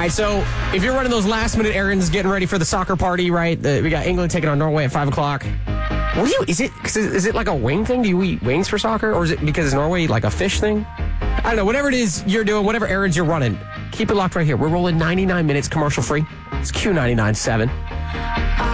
right, so if you're running those last-minute errands, getting ready for the soccer party, right? We got England taking on Norway at 5 o'clock. What do you, is it like a wing thing? Do you eat wings for soccer? Or is it because it's Norway like a fish thing? I don't know. Whatever it is you're doing, whatever errands you're running, keep it locked right here. We're rolling 99 minutes commercial free. It's Q99.7.